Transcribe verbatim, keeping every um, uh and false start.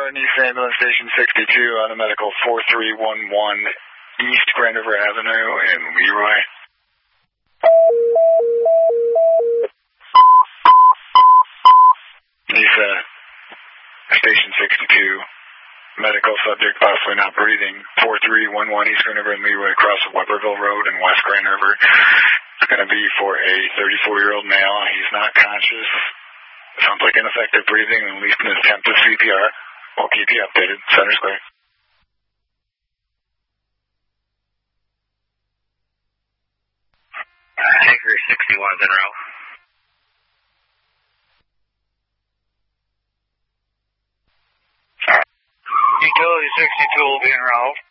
East Ambulance Station sixty-two on the medical four three one one East Grand River Avenue in Leroy. He's uh, Station sixty-two, medical subject possibly not breathing, four three one one East Grand River in Leroy across Weberville Road in West Grand River. It's going to be for a thirty-four-year-old male. He's not conscious. Sounds like ineffective breathing, at least an attempt at C P R. We'll keep you updated. Center's clear. Hickory sixty-one's in row. Utility sixty-two will be in route.